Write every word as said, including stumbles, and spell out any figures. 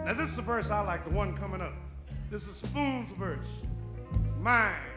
Now this is the verse I like, the one coming up. This is Spoon's verse. Mine.